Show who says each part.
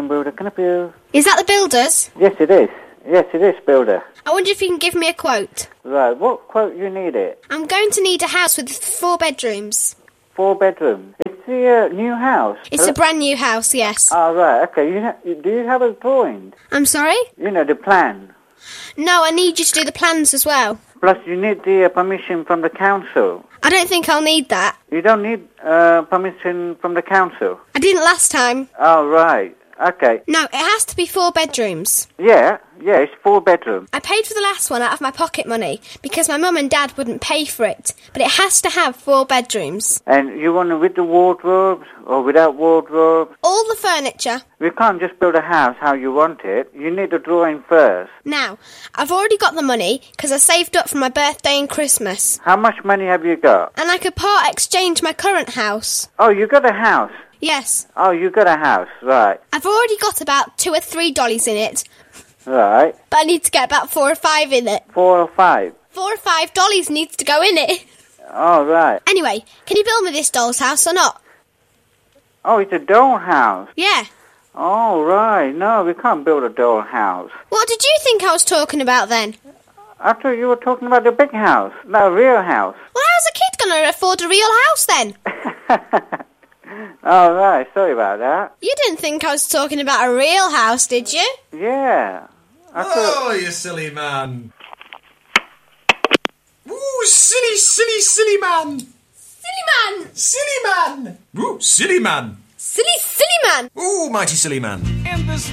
Speaker 1: Construction Builder. Can I help you?
Speaker 2: Is that the builders?
Speaker 1: Yes, it is. Yes, it is, Builder.
Speaker 2: I wonder if you can give me a quote.
Speaker 1: Right, what quote you need it?
Speaker 2: I'm going to need a house with 4 bedrooms.
Speaker 1: 4 bedroom. It's the new house.
Speaker 2: It's a brand new house, yes.
Speaker 1: Oh, right, okay. Do you have a drawing?
Speaker 2: I'm sorry?
Speaker 1: You know, the plan.
Speaker 2: No, I need you to do the plans as well.
Speaker 1: Plus, you need the permission from the council.
Speaker 2: I don't think I'll need that.
Speaker 1: You don't need permission from the council?
Speaker 2: I didn't last time.
Speaker 1: Oh, right. Okay.
Speaker 2: No, it has to be 4 bedrooms.
Speaker 1: Yeah, it's 4 bedroom.
Speaker 2: I paid for the last one out of my pocket money because my mum and dad wouldn't pay for it. But it has to have 4 bedrooms.
Speaker 1: And you want it with the wardrobes or without wardrobes?
Speaker 2: All the furniture.
Speaker 1: We can't just build a house how you want it. You need a drawing first.
Speaker 2: Now, I've already got the money because I saved up for my birthday and Christmas.
Speaker 1: How much money have you got?
Speaker 2: And I could part exchange my current house.
Speaker 1: Oh, you got a house?
Speaker 2: Yes.
Speaker 1: Oh, you got a house, right.
Speaker 2: I've already got about $2 or $3 in it.
Speaker 1: Right.
Speaker 2: But I need to get about 4 or 5 in it.
Speaker 1: 4 or 5?
Speaker 2: $4 or $5 needs to go in it.
Speaker 1: Oh, right.
Speaker 2: Anyway, can you build me this doll's house or not?
Speaker 1: Oh, it's a doll house.
Speaker 2: Yeah.
Speaker 1: Oh, right. No, we can't build a doll house.
Speaker 2: What did you think I was talking about then?
Speaker 1: I thought you were talking about the big house, not a real house.
Speaker 2: Well, how's a kid going to afford a real house then?
Speaker 1: Oh, right. Sorry about that.
Speaker 2: You didn't think I was talking about a real house, did you?
Speaker 1: Yeah.
Speaker 3: Oh, you silly man. Ooh, silly man.
Speaker 2: Silly man!
Speaker 3: Silly man. Ooh, silly man.
Speaker 2: Silly man!
Speaker 3: Ooh, mighty silly man.
Speaker 4: In this